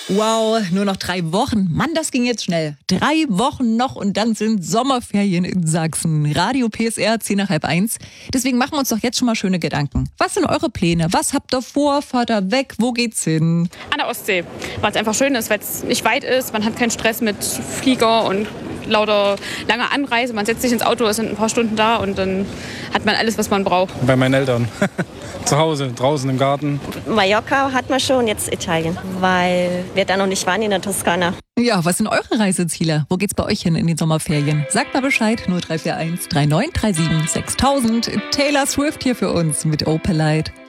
Wow, nur noch 3 Wochen. Mann, das ging jetzt schnell. 3 Wochen noch und dann sind Sommerferien in Sachsen. Radio PSR 10 nach halb 1. Deswegen machen wir uns doch jetzt schon mal schöne Gedanken. Was sind eure Pläne? Was habt ihr vor? Fahrt ihr weg? Wo geht's hin? An der Ostsee, weil es einfach schön ist, weil es nicht weit ist. Man hat keinen Stress mit Flieger und lauter langer Anreise. Man setzt sich ins Auto, ist sind ein paar Stunden da und dann hat man alles, was man braucht. Bei meinen Eltern. Zu Hause, draußen im Garten. Mallorca hat man schon, jetzt Italien, weil wir da noch nicht waren in der Toskana. Ja, was sind eure Reiseziele? Wo geht's bei euch hin in den Sommerferien? Sagt mal Bescheid, 0341 3937 6000. Taylor Swift hier für uns mit Opalite.